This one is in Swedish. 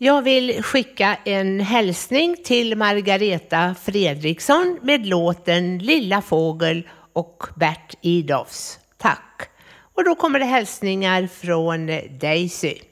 Jag vill skicka en hälsning till Margareta Fredriksson med låten Lilla fågel och Bert Idofs. Tack. Och då kommer det hälsningar från Daisy.